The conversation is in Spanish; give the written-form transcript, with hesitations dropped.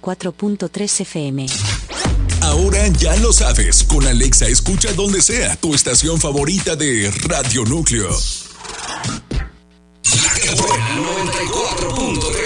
94.3 FM. Ahora ya lo sabes, con Alexa escucha donde sea tu estación favorita de Radio Núcleo. 94.3